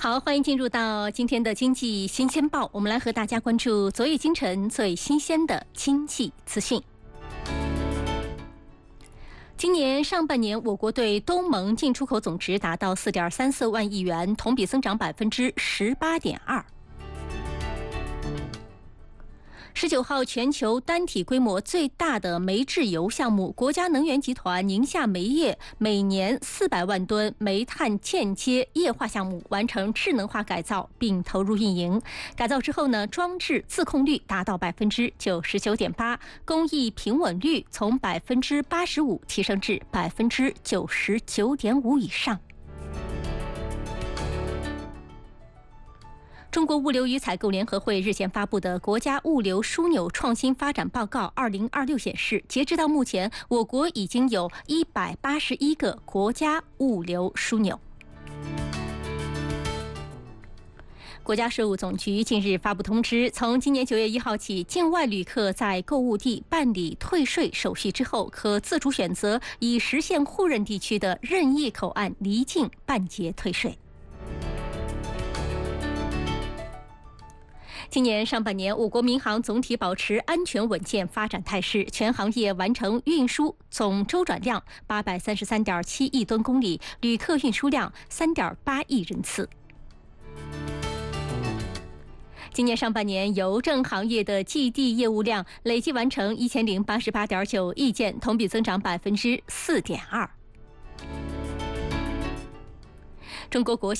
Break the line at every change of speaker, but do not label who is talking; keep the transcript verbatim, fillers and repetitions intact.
好，欢迎进入到今天的经济新鲜报，我们来和大家关注昨夜今晨最新鲜的经济资讯。今年上半年，我国对东盟进出口总值达到 四点三四万亿元，同比增长 百分之十八点二。十九号，全球单体规模最大的煤制油项目——国家能源集团宁夏煤业每年四百万吨煤炭间接液化项目完成智能化改造并投入运营。改造之后呢，装置自控率达到 百分之九十九点八， 工艺平稳率从 百分之八十五 提升至 百分之九十九点五 以上。中国物流与采购联合会日前发布的《国家物流枢纽创新发展报告二零二六》显示，截至到目前，我国已经有一百八十一个国家物流枢纽。国家税务总局近日发布通知，从今年九月一号起，境外旅客在购物地办理退税手续之后，可自主选择已实现互认地区的任意口岸离境办结退税。今年上半年，我国民航总体保持安全稳健发展态势，全行业完成运输总周转量 八百三十三点七亿吨公里，旅客运输量 三点八亿人次。今年上半年，邮政行业的寄递业务量累计完成一千零八十八点九亿件，同比增长 百分之四点二。中国国